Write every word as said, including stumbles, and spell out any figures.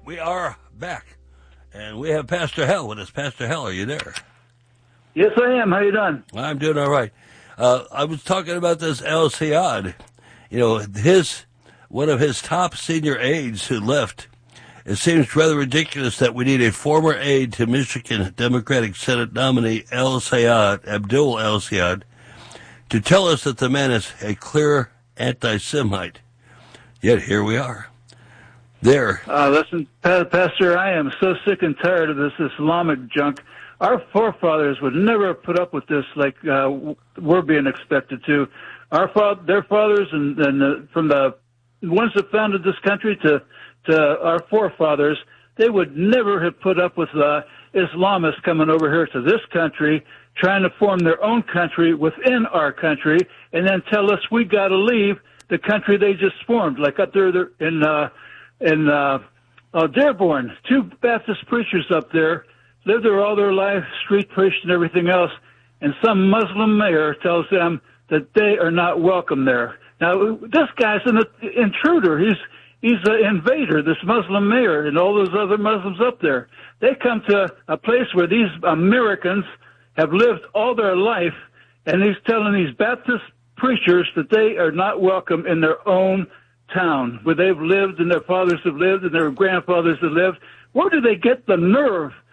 We are back, and we have Pastor Hell with us. Pastor Hell, are you there? Yes, I am. How you doing? I'm doing all right. Uh, I was talking about this El Sayad. You know, his one of his top senior aides who left. It seems rather ridiculous that we need a former aide to Michigan Democratic Senate nominee El Sayad, Abdul El Sayad, to tell us that the man is a clear anti-Semite. Yet here we are. There. Uh, listen, Pastor, I am so sick and tired of this Islamic junk. Our forefathers would never have put up with this like uh, we're being expected to. Our fa- their fathers and, and uh, from the ones that founded this country to to our forefathers, they would never have put up with uh, Islamists coming over here to this country, trying to form their own country within our country, and then tell us we got to leave the country they just formed. Like up there in uh, in uh, uh, Dearborn, two Baptist preachers up there lived there all their life, street preached and everything else, and some Muslim mayor tells them that they are not welcome there. Now, this guy's an intruder. He's He's an invader, this Muslim mayor, and all those other Muslims up there. They come to a place where these Americans have lived all their life, and he's telling these Baptist preachers that they are not welcome in their own town, where they've lived and their fathers have lived and their grandfathers have lived. Where do they get the nerve